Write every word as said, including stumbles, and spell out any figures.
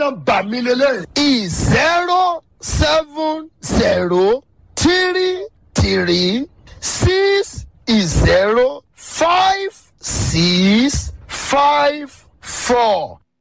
nọ́mbà mi lélẹ̀. zero seven zero three three six zero five six five four